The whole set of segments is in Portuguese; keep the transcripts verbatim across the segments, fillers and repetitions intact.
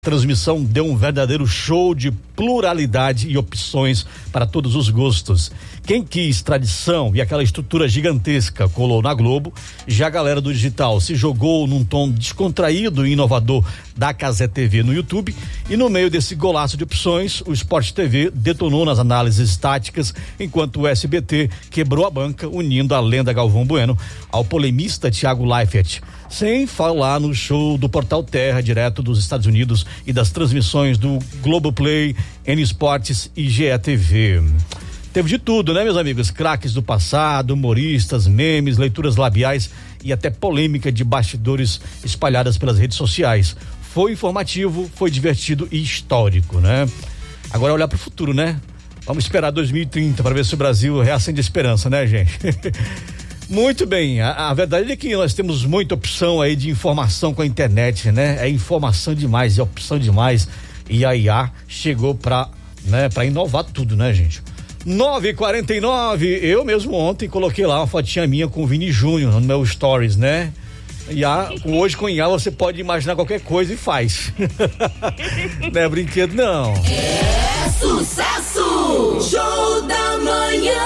Transmissão deu um verdadeiro show de pluralidade e opções para todos os gostos. Quem quis tradição e aquela estrutura gigantesca colou na Globo, já a galera do digital se jogou num tom descontraído e inovador da Cazé T V no YouTube, e no meio desse golaço de opções, o Sport T V detonou nas análises táticas, enquanto o S B T quebrou a banca, unindo a lenda Galvão Bueno ao polemista Thiago Leifert. Sem falar no show do Portal Terra, direto dos Estados Unidos, e das transmissões do Globoplay, N Esportes e G E T V. Teve de tudo, né, meus amigos? Craques do passado, humoristas, memes, leituras labiais e até polêmica de bastidores espalhadas pelas redes sociais. Foi informativo, foi divertido e histórico, né? Agora olhar para o futuro, né? Vamos esperar dois mil e trinta para ver se o Brasil reacende a esperança, né, gente? Muito bem, a, a verdade é que nós temos muita opção aí de informação com a internet, né? É informação demais, é opção demais, e a I A chegou pra, né, pra inovar tudo, né, gente? nove e quarenta e nove, eu mesmo ontem coloquei lá uma fotinha minha com o Vini Júnior no meu stories, né? I A, hoje com I A você pode imaginar qualquer coisa e faz. Não é brinquedo, não. É sucesso! Show da manhã!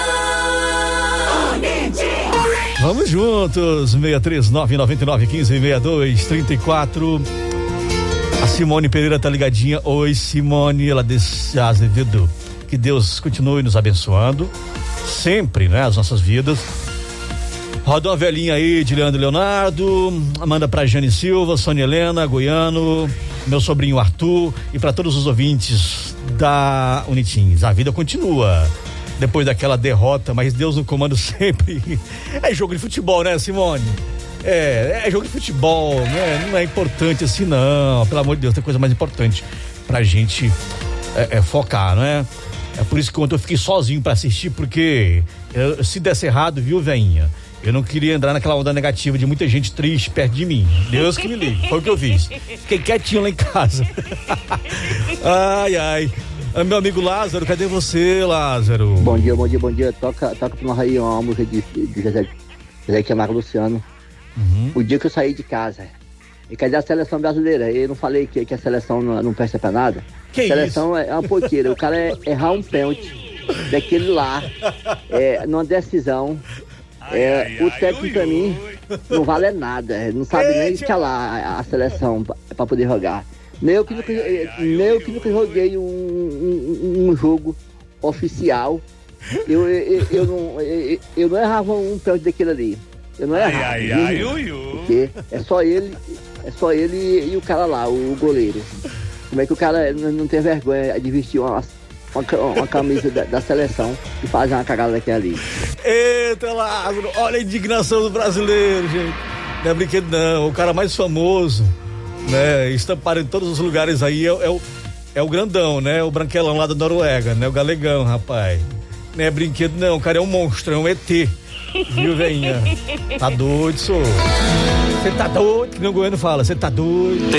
Vamos juntos, seis três nove, nove nove um cinco, seis dois três quatro. A Simone Pereira tá ligadinha. Oi, Simone, ela desse Azevedo. Que Deus continue nos abençoando sempre, né, as nossas vidas. Roda uma velhinha aí de Leandro Leonardo, manda pra Jane Silva, Sônia Helena, Goiano, meu sobrinho Arthur, e para todos os ouvintes da Unitins. A vida continua depois daquela derrota, mas Deus no comando sempre. É jogo de futebol, né, Simone? É, é jogo de futebol, né? Não é importante assim, não. Pelo amor de Deus, tem coisa mais importante pra gente é, é, focar, não é? É por isso que ontem eu fiquei sozinho pra assistir, porque eu, se desse errado, viu, veinha? Eu não queria entrar naquela onda negativa de muita gente triste perto de mim. Deus que me livre, foi o que eu fiz. Fiquei quietinho lá em casa. Ai, ai. Meu amigo Lázaro, cadê você, Lázaro? Bom dia, bom dia, bom dia. Toca, toca pra nós aí uma música de, de José, José Camargo Luciano. Uhum. O dia que eu saí de casa. E cadê a seleção brasileira? Eu não falei que, que a seleção não, não presta pra nada? Que a seleção isso? É, é uma porqueira. O cara é errar um pênalti daquele lá, é, numa decisão. Ai, é, ai, o ai, técnico ui, pra mim ui. não vale nada. Não sabe Ei, nem tio... escalar a, a seleção pra, pra poder jogar. Nem eu que nunca, ai, ai, meu ui, que nunca ui. joguei um, um, um jogo oficial. Eu, eu, eu, não, eu, eu não errava um pênalti daquele ali. Eu não errava. Ai, viu? ai, ui, ui. Porque é só ele, é só ele e, e o cara lá, o goleiro. Como é que o cara não, não tem vergonha de vestir uma, uma, uma camisa da, da seleção e fazer uma cagada daquela ali? Eita, Lázaro, olha a indignação do brasileiro, gente. Não é brinquedo, não. O cara mais famoso, né? Estampado em todos os lugares aí é, é, o, é o grandão, né? O branquelão lá da Noruega, né? O galegão, rapaz. Não é brinquedo, não. O cara é um monstro, é um E T. Viu, veinha? Tá doido, sou. Você tá doido, que nem o Goiano fala. Você tá doido.